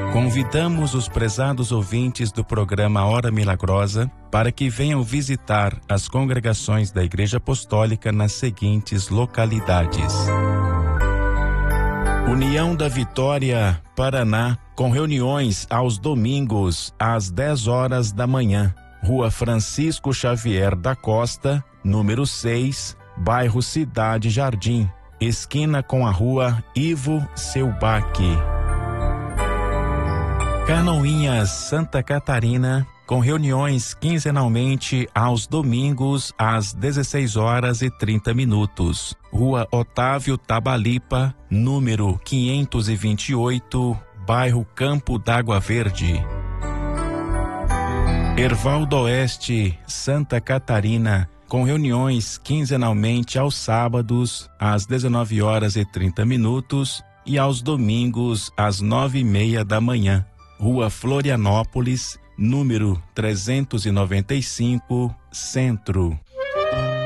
Convidamos os prezados ouvintes do programa Hora Milagrosa para que venham visitar as congregações da Igreja Apostólica nas seguintes localidades: União da Vitória, Paraná, com reuniões aos domingos às 10 horas da manhã. Rua Francisco Xavier da Costa, número 6, bairro Cidade Jardim, esquina com a Rua Ivo Seubach. Canoinhas, Santa Catarina, com reuniões quinzenalmente aos domingos às 16 horas e 30 minutos. Rua Otávio Tabalipa, número 528, bairro Campo d'Água Verde. Hervaldo Oeste, Santa Catarina, com reuniões quinzenalmente aos sábados às 19 horas e 30 minutos e aos domingos às 9:30 da manhã. Rua Florianópolis, número 395, Centro.